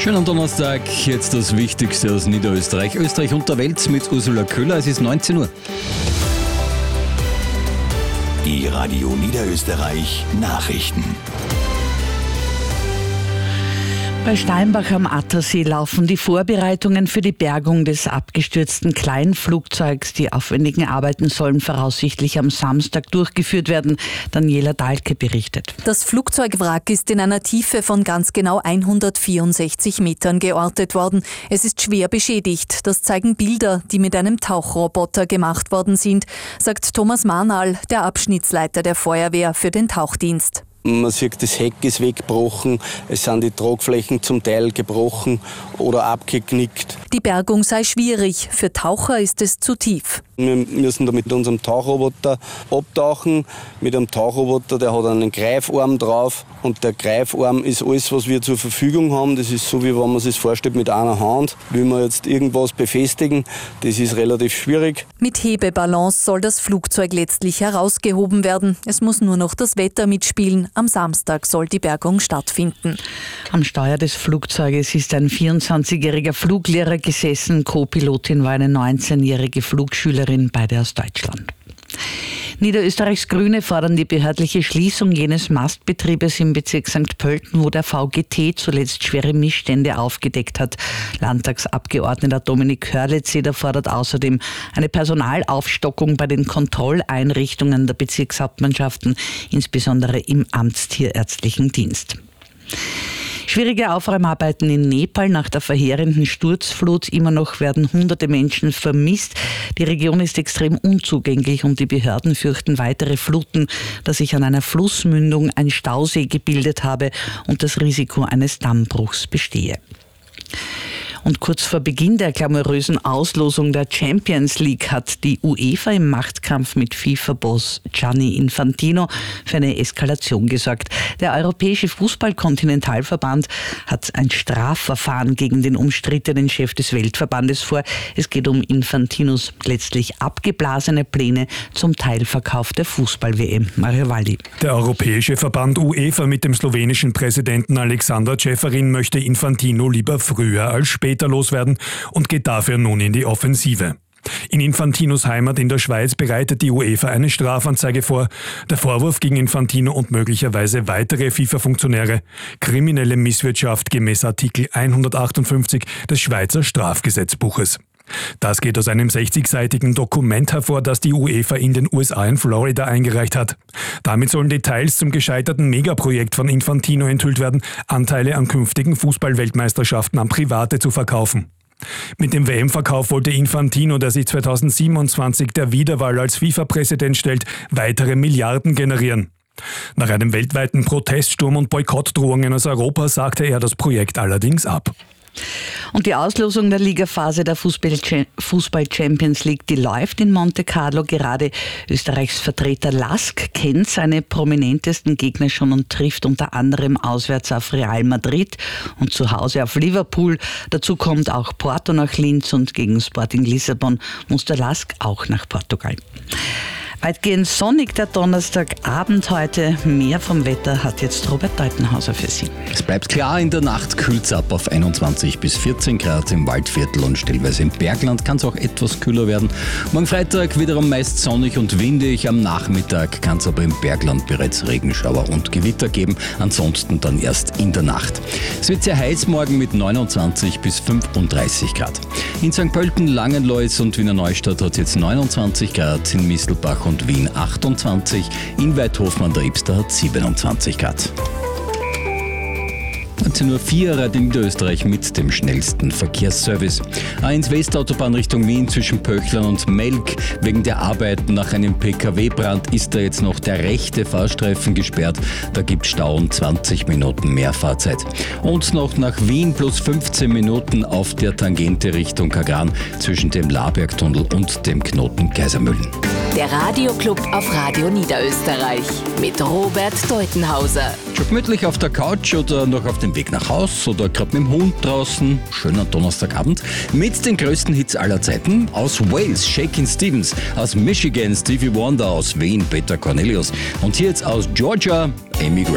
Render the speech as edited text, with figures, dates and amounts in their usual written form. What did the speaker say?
Schönen Donnerstag, jetzt das Wichtigste aus Niederösterreich, Österreich und der Welt mit Ursula Köhler. Es ist 19 Uhr. Die Radio Niederösterreich Nachrichten. Bei Steinbach am Attersee laufen die Vorbereitungen für die Bergung des abgestürzten Kleinflugzeugs. Die aufwendigen Arbeiten sollen voraussichtlich am Samstag durchgeführt werden. Daniela Dahlke berichtet. Das Flugzeugwrack ist in einer Tiefe von ganz genau 164 Metern geortet worden. Es ist schwer beschädigt. Das zeigen Bilder, die mit einem Tauchroboter gemacht worden sind, sagt Thomas Mahnal, der Abschnittsleiter der Feuerwehr für den Tauchdienst. Man sieht, das Heck ist weggebrochen, es sind die Tragflächen zum Teil gebrochen oder abgeknickt. Die Bergung sei schwierig, für Taucher ist es zu tief. Wir müssen da mit unserem Tauchroboter abtauchen. Mit einem Tauchroboter, der hat einen Greifarm drauf und der Greifarm ist alles, was wir zur Verfügung haben. Das ist so, wie wenn man sich das vorstellt mit einer Hand. Will man jetzt irgendwas befestigen, das ist relativ schwierig. Mit Hebebalance soll das Flugzeug letztlich herausgehoben werden. Es muss nur noch das Wetter mitspielen. Am Samstag soll die Bergung stattfinden. Am Steuer des Flugzeuges ist ein 24-jähriger Fluglehrer gesessen. Co-Pilotin war eine 19-jährige Flugschülerin, beide aus Deutschland. Niederösterreichs Grüne fordern die behördliche Schließung jenes Mastbetriebes im Bezirk St. Pölten, wo der VGT zuletzt schwere Missstände aufgedeckt hat. Landtagsabgeordneter Dominik Hörletzeder fordert außerdem eine Personalaufstockung bei den Kontrolleinrichtungen der Bezirkshauptmannschaften, insbesondere im amtstierärztlichen Dienst. Schwierige Aufräumarbeiten in Nepal nach der verheerenden Sturzflut. Immer noch werden hunderte Menschen vermisst. Die Region ist extrem unzugänglich und die Behörden fürchten weitere Fluten, da sich an einer Flussmündung ein Stausee gebildet habe und das Risiko eines Dammbruchs bestehe. Und kurz vor Beginn der glamourösen Auslosung der Champions League hat die UEFA im Machtkampf mit FIFA-Boss Gianni Infantino für eine Eskalation gesorgt. Der Europäische Fußball-Kontinentalverband hat ein Strafverfahren gegen den umstrittenen Chef des Weltverbandes vor. Es geht um Infantinos letztlich abgeblasene Pläne zum Teilverkauf der Fußball-WM. Mario Walli. Der Europäische Verband UEFA mit dem slowenischen Präsidenten Alexander Čeferin möchte Infantino lieber früher als später loswerden und geht dafür nun in die Offensive. In Infantinos Heimat in der Schweiz bereitet die UEFA eine Strafanzeige vor. Der Vorwurf gegen Infantino und möglicherweise weitere FIFA-Funktionäre: kriminelle Misswirtschaft gemäß Artikel 158 des Schweizer Strafgesetzbuches. Das geht aus einem 60-seitigen Dokument hervor, das die UEFA in den USA in Florida eingereicht hat. Damit sollen Details zum gescheiterten Megaprojekt von Infantino enthüllt werden, Anteile an künftigen Fußball-Weltmeisterschaften an Private zu verkaufen. Mit dem WM-Verkauf wollte Infantino, der sich 2027 der Wiederwahl als FIFA-Präsident stellt, weitere Milliarden generieren. Nach einem weltweiten Proteststurm und Boykottdrohungen aus Europa sagte er das Projekt allerdings ab. Und die Auslosung der Ligaphase der Fußball-Champions League, die läuft in Monte Carlo gerade. Österreichs Vertreter Lask kennt seine prominentesten Gegner schon und trifft unter anderem auswärts auf Real Madrid und zu Hause auf Liverpool. Dazu kommt auch Porto nach Linz und gegen Sporting Lissabon muss der Lask auch nach Portugal. Weitgehend sonnig der Donnerstagabend heute. Mehr vom Wetter hat jetzt Robert Deutenhauser für Sie. Es bleibt klar, in der Nacht kühlt es ab auf 21 bis 14 Grad im Waldviertel und stellweise im Bergland kann es auch etwas kühler werden. Morgen Freitag wiederum meist sonnig und windig. Am Nachmittag kann es aber im Bergland bereits Regenschauer und Gewitter geben. Ansonsten dann erst in der Nacht. Es wird sehr heiß morgen mit 29 bis 35 Grad. In St. Pölten, Langenlois und Wiener Neustadt hat es jetzt 29 Grad, in Mistelbach und Wien 28, in Weidhofen an der Ibster hat 27 Grad. 19.04 Uhr in Niederösterreich mit dem schnellsten Verkehrsservice. A1 Westautobahn Richtung Wien zwischen Pöchlern und Melk. Wegen der Arbeiten nach einem PKW-Brand ist da jetzt noch der rechte Fahrstreifen gesperrt. Da gibt Stau und 20 Minuten mehr Fahrzeit. Und noch nach Wien plus 15 Minuten auf der Tangente Richtung Kagran zwischen dem Labergtunnel und dem Knoten Kaisermühlen. Der Radioclub auf Radio Niederösterreich mit Robert Deutenhauser. Schon gemütlich auf der Couch oder noch auf dem Weg nach Haus oder gerade mit dem Hund draußen. Schöner Donnerstagabend mit den größten Hits aller Zeiten. Aus Wales, Shakin' Stevens. Aus Michigan, Stevie Wonder. Aus Wien, Peter Cornelius. Und hier jetzt aus Georgia, Amy Grant.